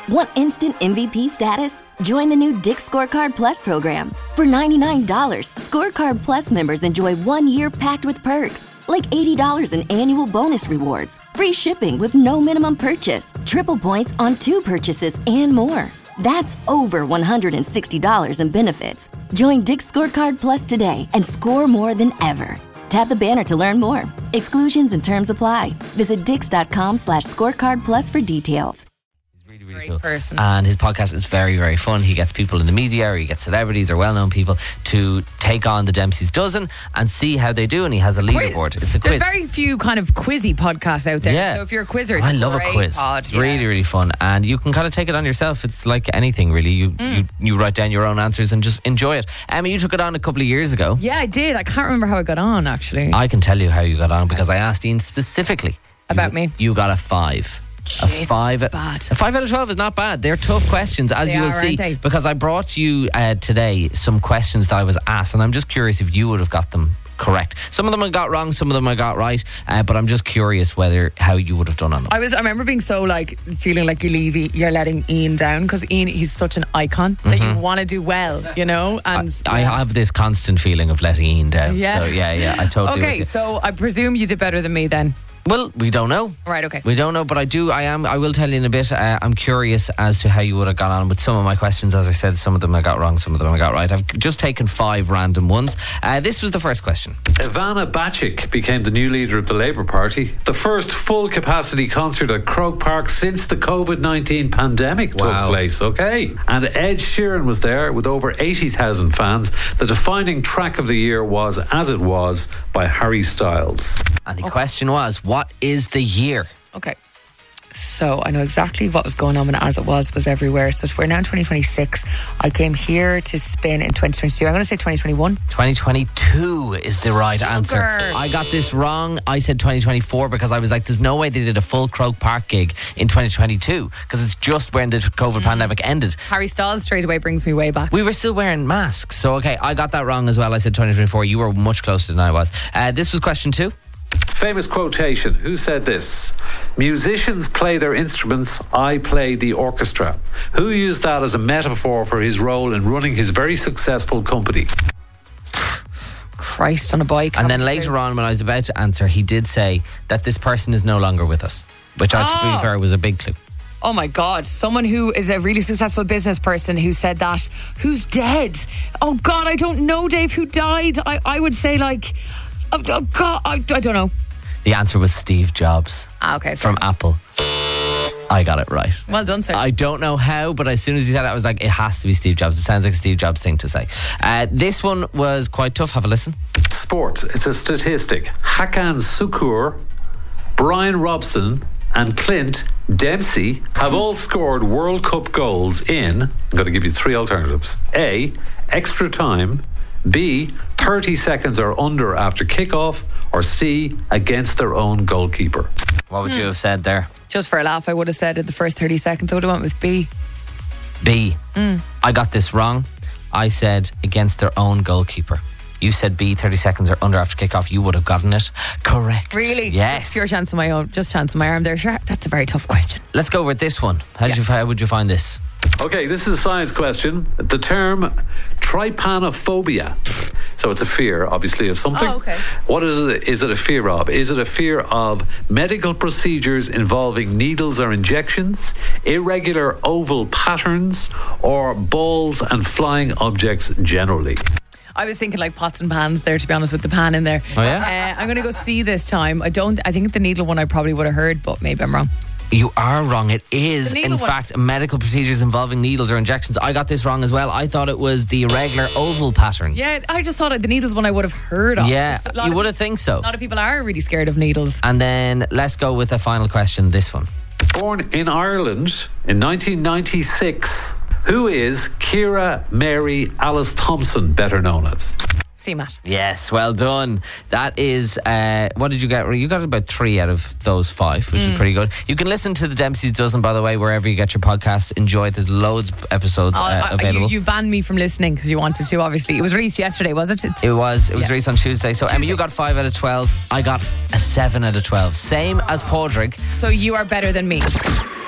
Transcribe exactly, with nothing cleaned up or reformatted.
Want instant M V P status? Join the new Dick's Scorecard Plus program. For ninety-nine dollars, Scorecard Plus members enjoy one year packed with perks, like eighty dollars in annual bonus rewards, free shipping with no minimum purchase, triple points on two purchases, and more. That's over one hundred sixty dollars in benefits. Join Dick's Scorecard Plus today and score more than ever. Tap the banner to learn more. Exclusions and terms apply. Visit dix.com slash scorecard plus for details. Really, really Great cool. person. And his podcast is very, very fun. He gets people in the media, or he gets celebrities or well-known people to take on the Dempsey's Dozen and see how they do. And he has a leaderboard. It's a quiz. There's very few kind of quizzy podcasts out there. Yeah. So if you're a quizzer, it's I a love great a quiz. pod. It's yeah. really, really fun. And you can kind of take it on yourself. It's like anything, really. You, Mm. you you write down your own answers and just enjoy it. Emma, you took it on a couple of years ago. Yeah, I did. I can't remember how I got on, actually. I can tell you how you got on because I asked Ian specifically. About you, me? You got a five. Jesus, a five, that's bad. A five out of twelve is not bad. They're tough questions, as They you will are, see. aren't they? Because I brought you uh, today some questions that I was asked, and I'm just curious if you would have got them correct. Some of them I got wrong, some of them I got right, uh, but I'm just curious whether how you would have done on them. I was. I remember being so like feeling like you leave, you're letting Ian down because Ian, he's such an icon that you want to do well, you know. And Mm-hmm. I, I have this constant feeling of letting Ian down. Yeah. So yeah, yeah, I totally. with okay, you. so I presume you did better than me then. Well, we don't know. Right. Okay. We don't know, but I do. I am. I will tell you in a bit. Uh, I'm curious as to how you would have gone on with some of my questions. As I said, some of them I got wrong, some of them I got right. I've just taken five random ones. Uh, this was the first question. Ivana Bacik became the new leader of the Labour Party. The first full capacity concert at Croke Park since the covid nineteen pandemic Wow. took place. Okay. And Ed Sheeran was there with over eighty thousand fans. The defining track of the year was As It Was by Harry Styles. And the question was, what is the year? Okay. So I know exactly what was going on when As It Was was everywhere. So we're now in twenty twenty-six. I came here to spin in twenty twenty-two. I'm going to say twenty twenty-one. twenty twenty-two is the right Sugar. answer. I got this wrong. I said twenty twenty-four because I was like, there's no way they did a full Croke Park gig in twenty twenty-two because it's just when the COVID Mm. pandemic ended. Harry Styles straight away brings me way back. We were still wearing masks. So, okay, I got that wrong as well. I said twenty twenty-four. You were much closer than I was. Uh, this was question two. Famous quotation. Who said this? Musicians play their instruments, I play the orchestra. Who used that as a metaphor for his role in running his very successful company? Christ on a bike. And then later on, when I was about to answer, he did say that this person is no longer with us, which, I, to Oh. be fair, was a big clue. Oh my God, someone who is a really successful business person who said that, who's dead. Oh God, I don't know, Dave, who died. I, I would say like, oh, oh God, I, I don't know. The answer was Steve Jobs Ah, okay. from Apple. I got it right. Well done, sir. I don't know how, but as soon as he said it, I was like, it has to be Steve Jobs. It sounds like a Steve Jobs thing to say. Uh, this one was quite tough. Have a listen. Sports. It's a statistic. Hakan Sukur, Brian Robson, and Clint Dempsey have all scored World Cup goals in, I'm going to give you three alternatives. A, extra time. B, thirty seconds or under after kickoff. Or C, against their own goalkeeper. What would you have said there? Just for a laugh, I would have said in the first thirty seconds, I would have went with B. B. I got this wrong. I said against their own goalkeeper. You said B, thirty seconds or under after kickoff. You would have gotten it correct. Really? Yes. Just pure chance of my own, just chance of my arm there. Sure, that's a very tough question. Let's go with this one. How did Yeah. you? How would you find this? Okay, this is a science question. The term trypanophobia. So it's a fear, obviously, of something. Oh, okay. What is it? Is it a fear of? Is it a fear of medical procedures involving needles or injections, irregular oval patterns, or balls and flying objects generally? I was thinking like pots and pans there, to be honest, with the pan in there. Oh, yeah? Uh, I'm going to go C this time. I don't, I think the needle one I probably would have heard, but maybe I'm wrong. You are wrong. It is, The in needle one. fact, medical procedures involving needles or injections. I got this wrong as well. I thought it was the irregular oval patterns. Yeah, I just thought the needles one I would have heard of. Yeah, A lot you of would have peop- think so. A lot of people are really scared of needles. And then let's go with a final question. This one. Born in Ireland in nineteen ninety-six, who is Ciara Mary Alice Thompson, better known as? See, Matt. Yes, well done. That is, uh, what did you get? You got about three out of those five, which is pretty good. You can listen to the Dempsey's Dozen, by the way, wherever you get your podcasts. Enjoy it. There's loads of episodes Oh, uh, I- available. You, you banned me from listening because you wanted to, obviously. It was released yesterday, was it? It's, It was. It was Yeah. released on Tuesday. So, Emma, Tuesday. you got five out of twelve. I got a seven out of twelve. Same as Padraig. So you are better than me.